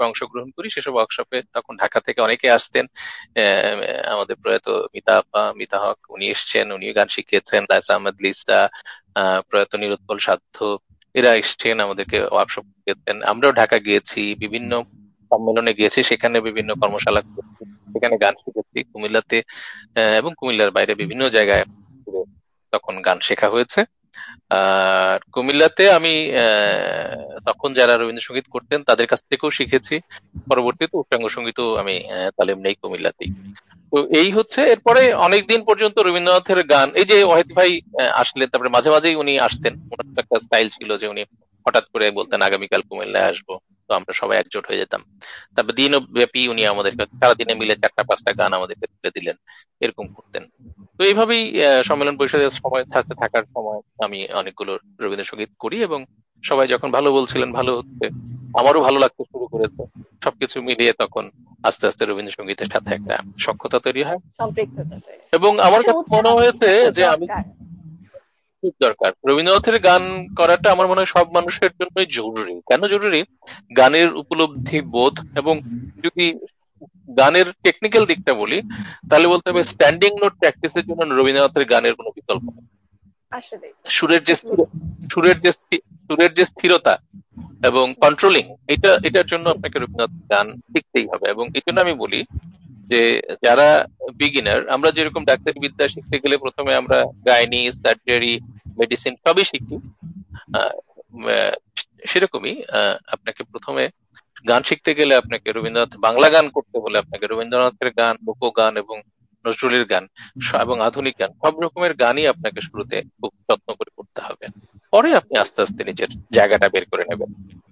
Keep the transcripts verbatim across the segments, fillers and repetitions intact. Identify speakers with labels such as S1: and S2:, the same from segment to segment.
S1: ওয়ার্কশপে অংশগ্রহণ করি। সেসব ওয়ার্কশপে তখন ঢাকা থেকে অনেকে আসতেন। আহ, আমাদের প্রয়াত মিতা আপা, মিতা হক, উনি এসছেন, উনি গান শিখিয়েছেন। রায়সা আহমেদ লিসা, আহ প্রয়াত নিরুৎপল সাধ্য, এরা এসছেন, আমাদেরকে ওয়ার্কশপ শিখিয়েছেন। আমরাও ঢাকা গিয়েছি, বিভিন্ন সম্মেলনে গিয়েছি, সেখানে বিভিন্ন কর্মশালা করেছি, সেখানে গান শিখেছি কুমিল্লাতে, আহ, এবং কুমিল্লার বাইরে বিভিন্ন জায়গায় ঘুরে তখন গান শেখা হয়েছে। আর কুমিল্লাতে আমি আহ, তখন যারা রবীন্দ্রসঙ্গীত করতেন তাদের কাছ থেকেও শিখেছি। পরবর্তীতে উচ্চাঙ্গ সঙ্গীতও আমি আহ, তালিম নেই কুমিল্লাতেই। তো এই হচ্ছে, এরপরে অনেক দিন পর্যন্ত রবীন্দ্রনাথের গান, এই যে ওয়াহিদ ভাই আহ, আসলেন, তারপরে মাঝে মাঝেই উনি আসতেন। ওনার তো একটা স্টাইল ছিল যে উনি হঠাৎ করে বলতেন আগামীকাল কুমিল্লায় আসবো, তো আমরা সবাই একজোট হয়ে যেতাম। তারপর দিনব্যাপী উনি আমাদেরকে সারাদিনে মিলে চারটা পাঁচটা গান আমাদেরকে তুলে দিলেন, এরকম করতেন। তো এইভাবেই আহ, সম্মেলন পরিষদের সময় থাকতে থাকার সময় আমি অনেকগুলো রবীন্দ্রসঙ্গীত করি, এবং সবাই যখন ভালো বলছিলেন, ভালো হচ্ছে, আমারও ভালো লাগতে শুরু করেছে। সবকিছু মিলিয়ে তখন আস্তে আস্তে রবীন্দ্রসঙ্গীতের সাথে একটা সখ্যতা তৈরি হয়।
S2: সম্পৃক্ততা তৈরি।
S1: এবং আমার
S2: আসলে
S1: কাছে
S2: উৎসাহ
S1: মনে হয়েছে
S2: খুব
S1: যে আমি
S2: দরকার।
S1: খুব দরকার রবীন্দ্রনাথের গান করাটা, আমার মনে হয় সব মানুষের জন্যই জরুরি। কেন জরুরি? গানের উপলব্ধি বোধ, এবং যদি গানের টেকনিক্যাল দিকটা বলি, তাহলে বলতে হবে স্ট্যান্ডিং নোট প্র্যাকটিসের জন্য রবীন্দ্রনাথের গানের কোনো বিকল্প নেই।
S2: আসলে
S1: সুরের যে স্থির সুরের যে স্থি- সুরের যে স্থিরতা এবং কন্ট্রোলিং, এটা এটার জন্য আপনাকে রবীন্দ্রনাথের গান শিখতেই হবে। এবং এই জন্য আমি বলি যে যারা বিগিনার, আমরা যেরকম ডাক্তারি বিদ্যা শিখতে গেলে প্রথমে আমরা গাইনি, সার্জারি, মেডিসিন সবই শিখি, আহ, উম, আহ, সেরকমই আহ, আপনাকে প্রথমে গান শিখতে গেলে আপনাকে রবীন্দ্রনাথ, বাংলা গান করতে হলে আপনাকে রবীন্দ্রনাথের গান, লোকগান এবং নজরুলের গান স- এবং আধুনিক গান, সব রকমের গানই আপনাকে শুরুতে খুব যত্ন করে করতে হবে। পরে আপনি আস্তে আস্তে নিজের জায়গাটা বের করে নেবেন।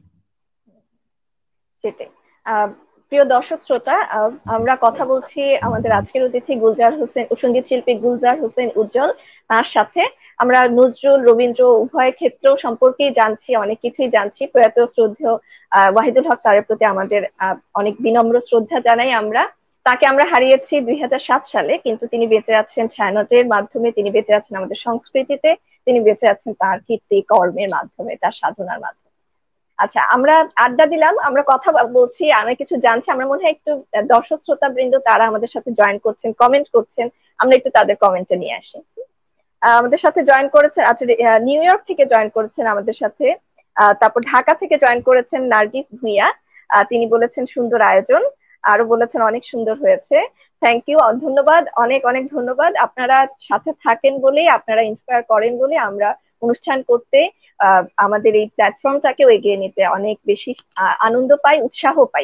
S2: সেটাই। আহ, প্রিয় দর্শক শ্রোতা, আহ, আমরা কথা বলছি আমাদের আজকের অতিথি গুলজার হোসেন, সঙ্গীত শিল্পী গুলজার হোসেন উজ্জ্বল, তার সাথে আমরা নজরুল রবীন্দ্র উভয় ক্ষেত্র সম্পর্কেই জানছি, অনেক কিছুই জানছি। প্রয়াত শ্রদ্ধেয় আহ ওয়াহিদুল হক স্যারের প্রতি আমাদের আহ, অনেক বিনম্র শ্রদ্ধা জানাই আমরা। তাকে আমরা হারিয়েছি দুই হাজার সাত সালে, কিন্তু তিনি বেঁচে আছেন ছায়ানটের মাধ্যমে, তিনি বেঁচে আছেন আমাদের সংস্কৃতিতে, তিনি বেঁচে আছেন তার কীর্তি কর্মের মাধ্যমে, তার সাধনার মাধ্যমে। আচ্ছা, আমরা আড্ডা দিলাম, আমরা কথা বলছি, অনেক কিছু জানছি। আমরা মনে হয় একটু আহ, দর্শক শ্রোতা বৃন্দ তারা আমাদের সাথে জয়েন করছেন, কমেন্ট করছেন, আমরা একটু তাদের কমেন্টে নিয়ে আসি। আহ, আমাদের সাথে জয়েন করেছেন, আচ্ছা, আহ, নিউ ইয়র্ক থেকে জয়েন করেছেন আমাদের সাথে। আহ, তারপর ঢাকা থেকে জয়েন করেছেন নার্গিস ভুঁইয়া। আহ, তিনি বলেছেন সুন্দর আয়োজন, আরো বলেছেন অনেক সুন্দর হয়েছে। থ্যাংক ইউ, ধন্যবাদ, অনেক অনেক ধন্যবাদ। আপনারা সাথে থাকেন বলেই, আপনারা ইন্সপায়ার করেন বলে আমরা অনুষ্ঠান করতে, আহ, আমাদের এই প্ল্যাটফর্মটাকেও এগিয়ে নিতে অনেক বেশি আহ, আনন্দ পাই, উৎসাহ পাই।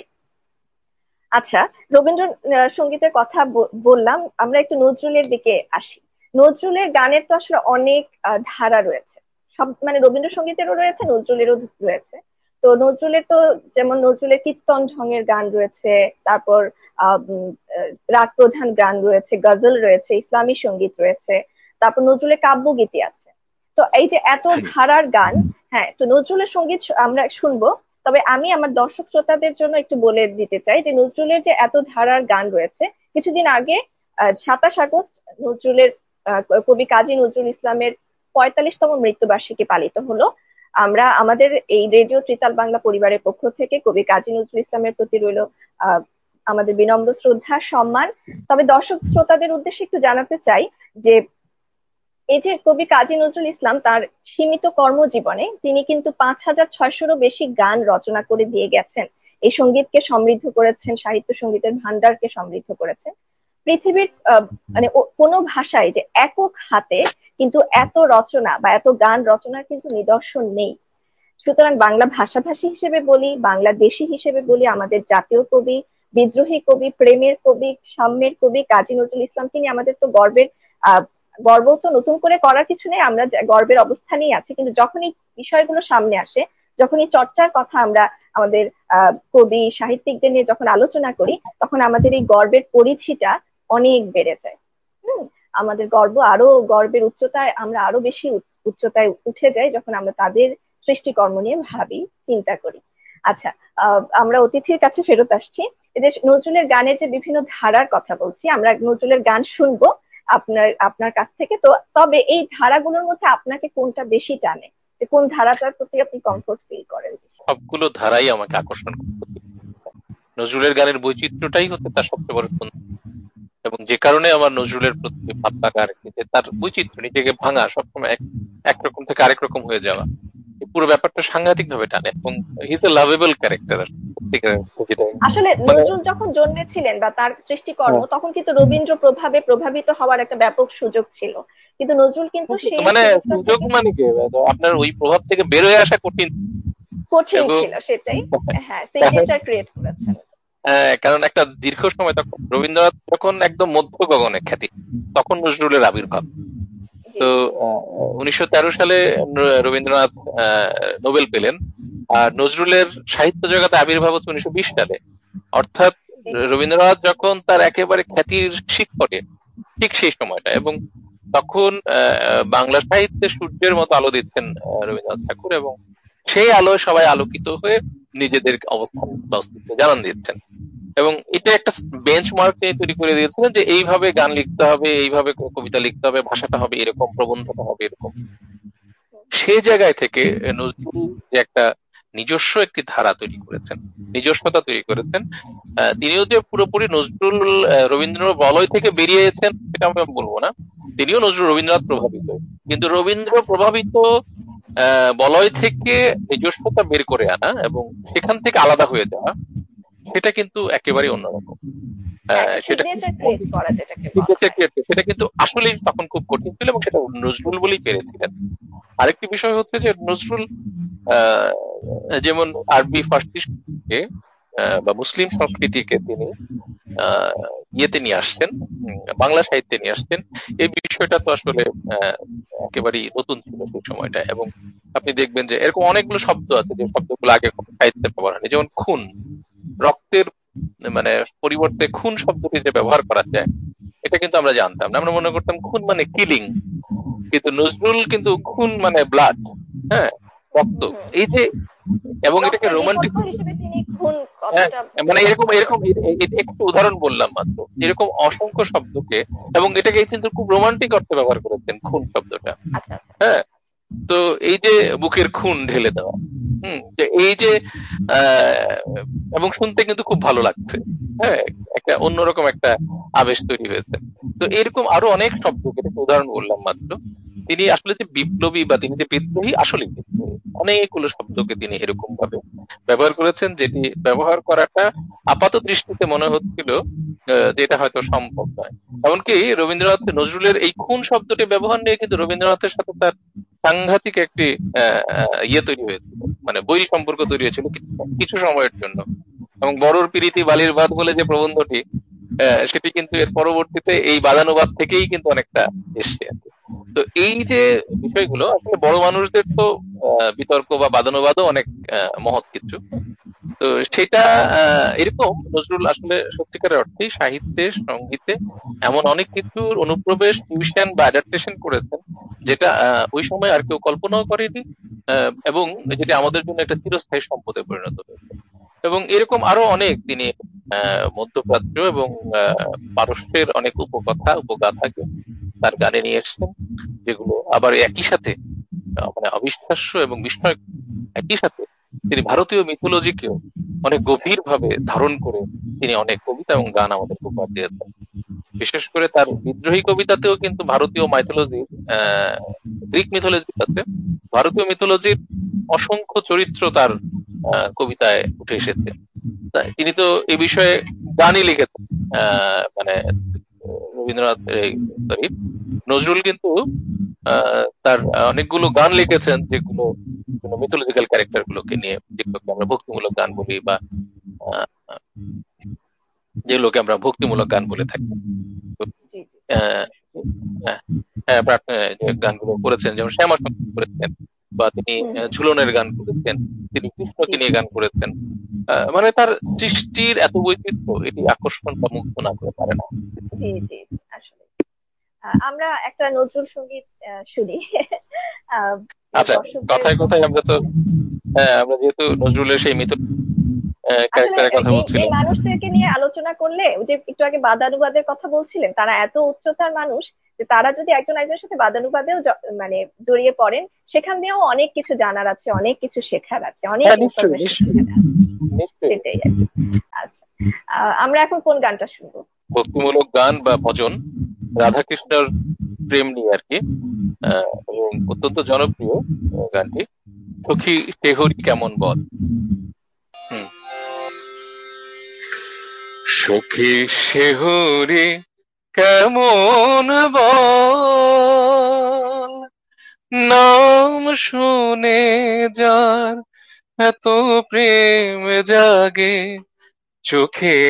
S2: আচ্ছা, রবীন্দ্র আহ, সঙ্গীতের কথা ব- বললাম, আমরা একটু নজরুলের দিকে আসি। নজরুলের গানের তো আসলে অনেক আহ, ধারা রয়েছে। সব মানে রবীন্দ্রসঙ্গীতেরও রয়েছে, নজরুলেরও রয়েছে। তো নজরুলের তো, যেমন নজরুলের কীর্তন ঢঙের গান রয়েছে, তারপর আহ উম, আহ, রাগ প্রধান গান রয়েছে, গজল রয়েছে, ইসলামী সঙ্গীত রয়েছে, তারপর নজরুলের কাব্যগীতি আছে। তো এই যে এত ধারার গান, হ্যাঁ, তো নজরুলের সঙ্গীত শ- আমরা শুনবো। তবে আমি আমার দর্শক শ্রোতাদের জন্য একটু বলে দিতে চাই যে নজরুলের যে এত ধারার গান রয়েছে, কিছুদিন আগে সাতাশ আগস্ট নজরুলের আহ, কবি কাজী নজরুল ইসলামের পঁয়তাল্লিশতম মৃত্যুবার্ষিকী পালিত হলো। আমরা আমাদের এই রেডিও ত্রিতাল বাংলা পরিবারের পক্ষ থেকে কবি কাজী নজরুল ইসলামের প্রতি রইল আহ আমাদের বিনম্র শ্রদ্ধা, সম্মান। তবে দর্শক শ্রোতাদের উদ্দেশ্যে একটু জানাতে চাই যে এই যে কবি কাজী নজরুল ইসলাম তার সীমিত কর্মজীবনে তিনি কিন্তু পাঁচ হাজার ছয়শোরও বেশি গান রচনা করে দিয়ে গেছেন। এই সঙ্গীতকে সমৃদ্ধ করেছেন, সাহিত্য সঙ্গীতের ভান্ডারকে সমৃদ্ধ করেছেন। পৃথিবীর আহ, মানে ও- কোনো ভাষায় যে একক হাতে কিন্তু এত রচনা বা এত গান রচনার কিন্তু নিদর্শন নেই। সুতরাং বাংলা ভাষাভাষী হিসেবে বলি, বাংলাদেশী হিসেবে বলি, আমাদের জাতীয় কবি, বিদ্রোহী কবি, প্রেমের কবি, সাম্যের কবি কাজী নজরুল ইসলাম, তিনি আমাদের তো গর্বের। আহ গর্ব তো নতুন করে করার কিছু নেই, আমরা যা- গর্বের অবস্থানেই আছি। কিন্তু যখন এই বিষয়গুলো সামনে আসে, যখন এই চর্চার কথা আমরা আমাদের আহ কবি সাহিত্যিকদের নিয়ে যখন আলোচনা করি, তখন আমাদের এই গর্বের পরিধিটা অনেক বেড়ে যায়। হম আমাদের গর্ব আরো, গর্বের উচ্চতায় আমরা আরো বেশি উচ্চ- উচ্চতায় উঠে যাই যখন আমরা তাদের সৃষ্টিকর্ম নিয়ে ভাবি, চিন্তা করি। আচ্ছা, আহ, আমরা অতিথির কাছে ফেরত আসছি। এই যে নজরুলের গানের যে বিভিন্ন ধারার কথা বলছি, আমরা নজরুলের গান শুনবো আপনার আপনার কাছ থেকে। তো তবে এই ধারাগুলোর মধ্যে আপনাকে কোনটা বেশি টানে, যে কোন ধারাটার প্রতি আপনি কমফোর্ট ফিল করেন?
S1: সবগুলো ধারাই আমাকে আকর্ষণ করতে। নজরুলের গানের বৈচিত্র্যটাই হচ্ছে তার সবচেয়ে বড় সুন্দর, এবং যে কারণে আমার নজরুলের প্রতি ভাব লাগা আর কি, যে তার বৈচিত্র্য, নিজেকে ভাঙা, সবসময় এক একরকম থেকে আরেক রকম হয়ে যাওয়া, এই পুরো ব্যাপারটা সাংঘাতিক ভাবে টানে, এবং হিজ এ লাভেবল ক্যারেক্টার
S2: আসলে
S1: মানে।
S2: নজরুল যখন জন্মেছিলেন বা তার সৃষ্টিকর্ম,
S1: হ্যাঁ,
S2: তখন কিন্তু রবীন্দ্র প্রভাবে প্রভাবিত হওয়ার একটা ব্যাপক সুযোগ ছিল, কিন্তু নজরুল কিন্তু সেই
S1: মানে
S2: সুযোগটা
S1: সুযোগ
S2: থেকে
S1: মানে কি, আপনার ওই প্রভাব থেকে বের হয়ে আসা কঠিন।
S2: কঠিন
S1: এবং
S2: ছিল, সেটাই। হ্যাঁ, সিগনেচার ক্রিয়েট করেছেন।
S1: হ্যাঁ, কারণ একটা দীর্ঘ সময় তখন রবীন্দ্রনাথ যখন একদম মধ্য গগনে খ্যাতি, তখন নজরুলের আবির্ভাব।
S2: জি
S1: তো
S2: জি
S1: উনিশশো তেরো সালে ন- রবীন্দ্রনাথ আহ, নোবেল পেলেন, আর নজরুলের সাহিত্য জগতে আবির্ভাব হচ্ছে উনিশশো বিশ সালে। অর্থাৎ
S2: জি
S1: রবীন্দ্রনাথ যখন তার একেবারে খ্যাতির শিখরে, ঠিক সেই সময়টা, এবং তখন আহ, বাংলা সাহিত্যে সূর্যের মতো আলো দিচ্ছেন আহ, রবীন্দ্রনাথ ঠাকুর, এবং সেই আলোয় সবাই আলোকিত হয়ে নিজেদের অবস্থান বা অস্তিত্ব জানান দিচ্ছেন। এবং এটা একটা বেঞ্চমার্ক তিনি তৈরি করে দিয়েছিলেন যে এইভাবে গান লিখতে হবে, এইভাবে কবিতা লিখতে হবে, ভাষাটা হবে এরকম, প্রবন্ধটা হবে এরকম। সেই জায়গায় থেকে নজরুল যে একটা নিজস্ব একটি ধারা তৈরি করেছেন, নিজস্বতা তৈরি করেছেন, আহ, তিনিও যে পুরোপুরি নজরুল আহ, রবীন্দ্র বলয় থেকে বেরিয়েছেন সেটা আমি বলবো না, তিনিও নজরুল রবীন্দ্রনাথ প্রভাবিত, কিন্তু রবীন্দ্র প্রভাবিত আহ, বলয় থেকে নিজস্বতা বের করে আনা এবং সেখান থেকে আলাদা হয়ে যাওয়া, সেটা কিন্তু একেবারে অন্যরকম।
S2: হ্যাঁ,
S1: আহ,
S2: একটা
S1: সেটা
S2: সিগনেচার ক্রিয়েট করা যেটাকে
S1: ঠিক
S2: বলা
S1: আছে,
S2: হয়।
S1: ঠিক আছে, সেটা কিন্তু আসলেই তখন খুব কঠিন ছিল, এবং সেটা নজরুল বলেই পেরেছিলেন। আরেকটি বিষয় হচ্ছে যে নজরুল আহ, যেমন আরবি ফার্সি কে, আহ, বা মুসলিম সংস্কৃতিকে তিনি আহ, ইয়েতে নিয়ে আসছেন, উম, বাংলা সাহিত্যে নিয়ে আসছেন। এই বিষয়টা তো আসলে আহ, একেবারেই নতুন ছিল সেই সময়টা। এবং আপনি দেখবেন যে এরকম অনেকগুলো শব্দ আছে যে শব্দগুলো আগে কোনো সাহিত্যে ব্যবহার হয়নি, যেমন খুন, রক্তের মানে পরিবর্তে খুন শব্দটি যে ব্যবহার করা যায়, এটা কিন্তু আমরা জানতাম না, আমরা মনে করতাম খুন মানে কিলিং, কিন্তু নজরুল কিন্তু খুন মানে ব্লাড, হ্যাঁ, রক্ত,
S2: হুম হুম।
S1: এই যে, এবং এটাকে
S2: রক্তের
S1: রোমান্টিক,
S2: বিকল্প হিসেবে তিনি খুন
S1: হ্যাঁ,
S2: কথাটা
S1: মানে এরকম
S2: ব্যবহার
S1: এরকম
S2: করেছেন।
S1: এ- এ- একটু উদাহরণ বললাম মাত্র, এরকম অসংখ্য শব্দকে, এবং এটাকে কিন্তু খুব রোমান্টিক অর্থে ব্যবহার করেছেন খুন শব্দটা।
S2: আচ্ছা আচ্ছা।
S1: হ্যাঁ, তো এই যে বুকের খুন ঢেলে দেওয়া, হুম, যে এই যে আহ, এবং শুনতে কিন্তু খুব ভালো লাগছে, হ্যাঁ, একটা অন্যরকম একটা আবেশ তৈরি হয়েছে। তো এরকম আরো অনেক শব্দকে, একটা উদাহরণ বললাম মাত্র, তিনি আসলে যে বিপ্লবী বা তিনি যে বিদ্রোহী, আসলে বিদ্রোহী অনেকগুলো শব্দকে তিনি এরকম ভাবে ব্যবহার করেছেন, যেটি ব্যবহার করাটা আপাত দৃষ্টিতে মনে হচ্ছিল আহ, যে এটা হয়তো সম্ভব নয়। এমনকি রবীন্দ্রনাথ নজরুলের এই খুন শব্দটি ব্যবহার নিয়ে কিন্তু রবীন্দ্রনাথের সাথে তার সাংঘাতিক একটি আহ, আহ, ইয়ে তৈরি হয়েছিল, মানে বৈরী সম্পর্ক তৈরি হয়েছিল কিছু কিছু সময়ের জন্য। এবং বড়র পিরিতি বালির বাঁধ বলে যে প্রবন্ধটি, আহ, সেটি কিন্তু এর পরবর্তীতে এই বাদানুবাদ থেকেই কিন্তু অনেকটা এসছে আর কি। তো এই যে বিষয়গুলো আসলে বড় মানুষদের তো আহ, বিতর্ক বা বাদানুবাদও অনেক আহ, মহৎ কিছু। তো সেটা আহ, এরকম নজরুল আসলে সত্যিকারের অর্থেই সাহিত্যে, সঙ্গীতে এমন অনেক কিছুর অনুপ্রবেশ, ফিউশন বা অ্যাডাপ্টেশন করেছেন, যেটা আহ, ওই সময় আর কেউ কল্পনাও করেনি, আহ, এবং যেটা আমাদের জন্য একটা চিরস্থায়ী সম্পদে পরিণত হয়েছে। এবং এরকম আরো অনেক তিনি আহ, মধ্যপ্রাচ্য এবং আহ, পারস্যের অনেক উপকথা, উপগাথাকে তার গানে নিয়ে এসেছেন, যেগুলো আবার একই সাথে আহ, মানে অবিশ্বাস্য এবং বিস্ময়, একই সাথে তিনি ভারতীয় মিথোলজিকেও অনেক গভীর ভাবে ধারণ করে তিনি অনেক কবিতা এবং গান আমাদের উপহার দিয়েছেন। বিশেষ করে তার বিদ্রোহী কবিতাতেও কিন্তু ভারতীয় মাইথোলজির, আহ গ্রিক মিথোলজির সাথে ভারতীয় মিথোলজির অসংখ্য চরিত্র তার আহ, কবিতায় উঠে এসেছে। তাই তিনি তো এই বিষয়ে গানই লিখেছেন। আহ, মানে রবীন্দ্রনাথ, সরি, নজরুল কিন্তু আহ, তার অনেকগুলো গান লিখেছেন, যেগুলো মিথোলজিক্যাল ক্যারেক্টার গুলোকে নিয়ে, যেগুলোকে আমরা ভক্তিমূলক গান বলি, বা আহ, যেগুলোকে আমরা ভক্তিমূলক গান বলে থাকি। তো,
S2: জি জি।
S1: আহ, হ্যাঁ, হ্যাঁ, প্রার্থ- আহ, যে গানগুলো করেছেন, যেমন শ্যামা সঙ্গীত করেছেন, বা তিনি
S2: হুম
S1: আহ,
S2: হুম।
S1: ঝুলনের গান করেছেন, তিনি
S2: জি
S1: কৃষ্ণকে
S2: জি
S1: নিয়ে গান করেছেন। আহ, মানে তার সৃষ্টির এত বৈচিত্র্য, এটি আকর্ষণ বা মুগ্ধ না করে পারে না।
S2: জি জি জি, আসলে আহ, আমরা একটা নজরুল সঙ্গীত আহ, শুনি। আহ, প্রিয়
S1: আচ্ছা,
S2: দর্শকদের।
S1: কথায় কথায় আমরা তো, হ্যাঁ, আমরা যেহেতু নজরুলের সেই মিথ
S2: আসলে
S1: ক্যারেক্টারের কথা
S2: এই এই
S1: বলছিলাম।
S2: মানুষদেরকে নিয়ে আলোচনা করলে, ওই যে একটু আগে বাদানুবাদের কথা বলছিলেন, তারা এত উচ্চতার মানুষ যে তারা যদি একজন একজনের সাথে বাদানুবাদেও জ- মানে জড়িয়ে পড়েন, সেখান দিয়েও অনেক কিছু জানার আছে, অনেক কিছু শেখার আছে, অনেক
S1: হ্যাঁ, নিশ্চয়ই
S2: ইনফরমেশন
S1: নিশ্চয়ই
S2: সেখানে আছে।
S1: নিশ্চয়ই।
S2: সেটাই আর কি। আচ্ছা, আহ, আমরা এখন কোন গানটা শুনবো?
S1: ভক্তিমূলক গান বা ভজন, রাধাকৃষ্ণর প্রেম নিয়ে আর কি। আহ, এবং অত্যন্ত জনপ্রিয় আহ, গানটি, সখী টেহরি কেমন বল। হুম। সখী শেহরি কেমন বল, নাম শুনে যার এত প্রেম জাগে চোখে